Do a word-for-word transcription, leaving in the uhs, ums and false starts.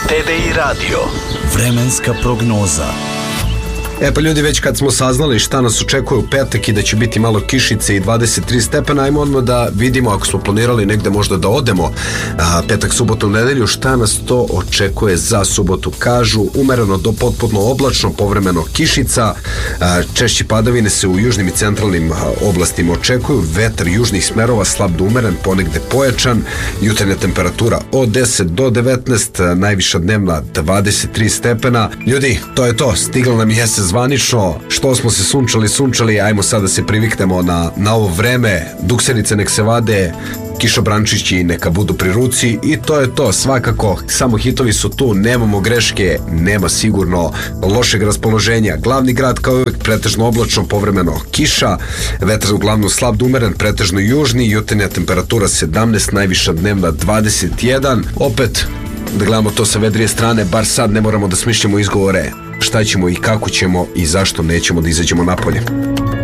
te ve i radio. Vremenska prognoza. E pa ljudi, već kad smo saznali šta nas očekuje u petak i da će biti malo kišice i dvadeset tri stepena, ajmo odmah da vidimo, ako smo planirali negde možda da odemo a, petak, subotu, nedelju, šta nas to očekuje za subotu. Kažu umereno do potpuno oblačno, povremeno kišica, a, češće padavine se u južnim i centralnim a, oblastima očekuju, vetar južnih smerova slab do umeren, ponegde pojačan, jutarnja temperatura od deset do devetnaest, a, najviša dnevna dvadeset tri stepena. Ljudi, to je to, stigla nam jesen zvanično, što smo se sunčali, sunčali, ajmo sad da se priviknemo na, na ovo vreme, dukserice nek se vade, kišobrančići neka budu pri ruci i to je to, svakako, samo hitovi su tu, nemamo greške, nema sigurno lošeg raspoloženja. Glavni grad kao uvek pretežno oblačno, povremeno kiša, vetar uglavnom slab do umeren, pretežno južni, jutarnja temperatura sedamnaest, najviša dnevna dvadeset jedan, opet da gledamo to sa vedrije strane, bar sad ne moramo da smišljamo izgovore šta ćemo i kako ćemo i zašto nećemo da izađemo napolje.